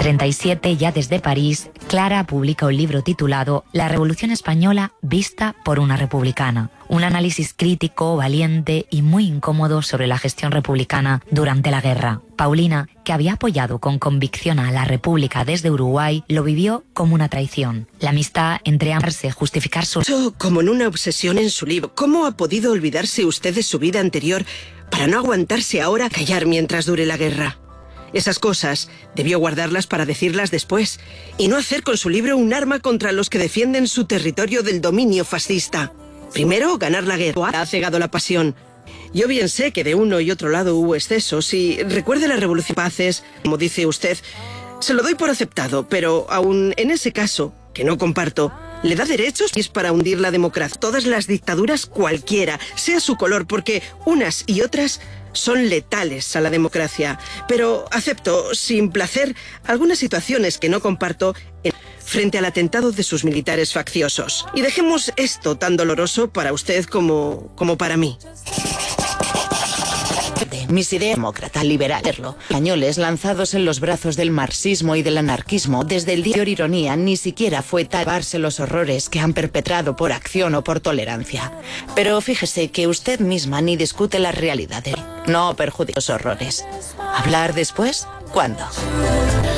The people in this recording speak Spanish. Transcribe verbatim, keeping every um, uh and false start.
treinta y siete, ya desde París, Clara publica un libro titulado La Revolución Española vista por una republicana. Un análisis crítico, valiente y muy incómodo sobre la gestión republicana durante la guerra. Paulina, que había apoyado con convicción a la República desde Uruguay, lo vivió como una traición. La amistad entre ambas se justificar su... Como en una obsesión en su libro. ¿Cómo ha podido olvidarse usted de su vida anterior para no aguantarse ahora a callar mientras dure la guerra? Esas cosas debió guardarlas para decirlas después y no hacer con su libro un arma contra los que defienden su territorio del dominio fascista. Primero, ganar la guerra ha cegado la pasión. Yo bien sé que de uno y otro lado hubo excesos y recuerde la revolución paces, como dice usted, se lo doy por aceptado, pero aún en ese caso, que no comparto, le da derechos y es para hundir la democracia. Todas las dictaduras cualquiera, sea su color, porque unas y otras son letales a la democracia. Pero acepto, sin placer, algunas situaciones que no comparto en frente al atentado de sus militares facciosos. Y dejemos esto tan doloroso para usted como, como para mí. Mis ideas demócrata liberal, españoles lanzados en los brazos del marxismo y del anarquismo desde el día de ironía ni siquiera fue taparse los horrores que han perpetrado por acción o por tolerancia. Pero fíjese que usted misma ni discute la realidad de no perjudica los horrores. ¿Hablar después? ¿Cuándo?